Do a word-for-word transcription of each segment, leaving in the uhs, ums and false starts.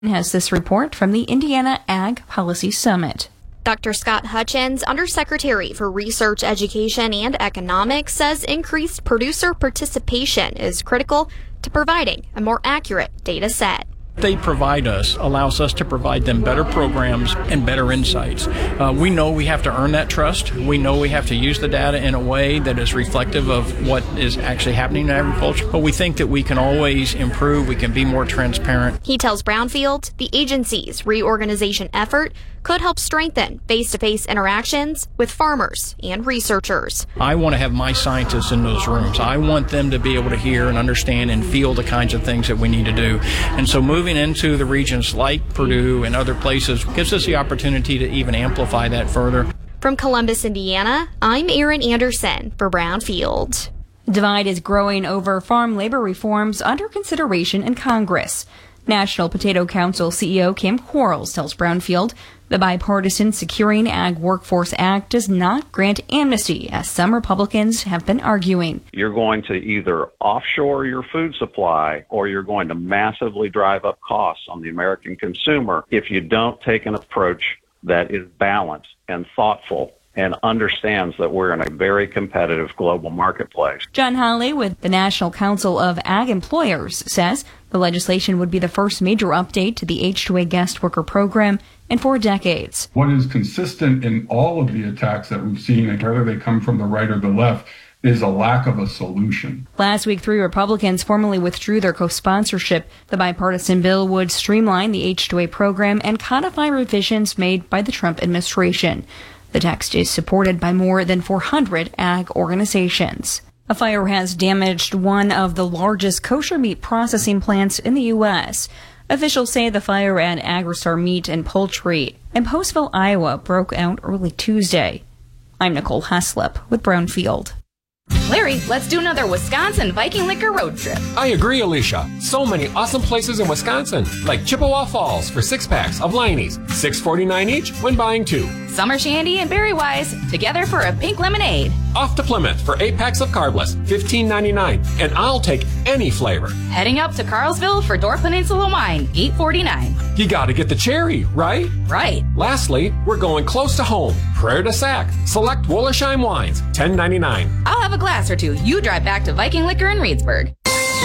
Has this report from the Indiana Ag Policy Summit. Doctor Scott Hutchins, Undersecretary for Research, Education, and Economics, says increased producer participation is critical to providing a more accurate data set. They provide us, allows us to provide them better programs and better insights. Uh, we know we have to earn that trust. We know we have to use the data in a way that is reflective of what is actually happening in agriculture, but we think that we can always improve, we can be more transparent. He tells Brownfield the agency's reorganization effort could help strengthen face-to-face interactions with farmers and researchers. I want to have my scientists in those rooms. I want them to be able to hear and understand and feel the kinds of things that we need to do. And so moving into the regions like Purdue and other places gives us the opportunity to even amplify that further. From Columbus, Indiana, I'm Erin Anderson for Brownfield. Divide is growing over farm labor reforms under consideration in Congress. National Potato Council C E O Kim Quarles tells Brownfield the bipartisan Securing Ag Workforce Act does not grant amnesty, as some Republicans have been arguing. You're going to either offshore your food supply or you're going to massively drive up costs on the American consumer if you don't take an approach that is balanced and thoughtful and understands that we're in a very competitive global marketplace. John Holley with the National Council of Ag Employers says the legislation would be the first major update to the H two A guest worker program in four decades. What is consistent in all of the attacks that we've seen, whether they come from the right or the left, is a lack of a solution. Last week, three Republicans formally withdrew their co-sponsorship. The bipartisan bill would streamline the H two A program and codify revisions made by the Trump administration. The text is supported by more than four hundred ag organizations. A fire has damaged one of the largest kosher meat processing plants in the U S Officials say the fire at Agristar Meat and Poultry in Postville, Iowa, broke out early Tuesday. I'm Nicole Heslop with Brownfield. Larry, let's do another Wisconsin Viking Liquor road trip. I agree, Alicia. So many awesome places in Wisconsin, like Chippewa Falls for six packs of Leinie's, six forty-nine each when buying two. Summer Shandy and Berry Wise together for a pink lemonade. Off to Plymouth for eight packs of Carbless, fifteen ninety-nine, and I'll take any flavor. Heading up to Carlsville for Door Peninsula Wine, eight forty-nine. You gotta get the cherry, right? Right. Lastly, we're going close to home. Prairie du Sac. Select Wollersheim wines, ten ninety-nine. I'll have a glass or two. You drive back to Viking Liquor in Reedsburg.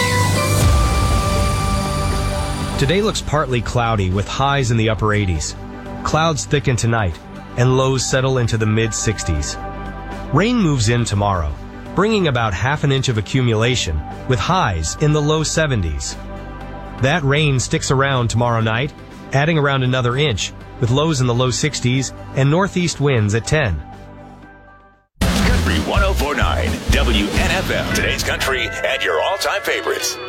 Today looks partly cloudy with highs in the upper eighties. Clouds thicken tonight and lows settle into the mid sixties. Rain moves in tomorrow, bringing about half an inch of accumulation with highs in the low seventies. That rain sticks around tomorrow night, adding around another inch with lows in the low sixties and northeast winds at ten. Country one oh four point nine W N F M. Today's country and your all-time favorites.